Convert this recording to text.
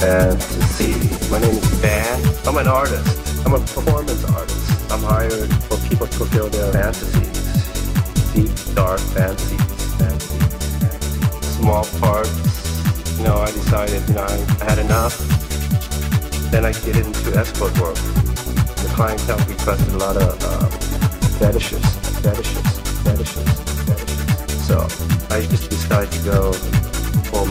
fantasy. My name is Van. I'm an artist. I'm a performance artist. I'm hired for people to fulfill their fantasies. Deep, dark fantasies. Small parts. I decided, I had enough. Then I get into escort work. The clientele requested a lot of fetishes. So I just decided to go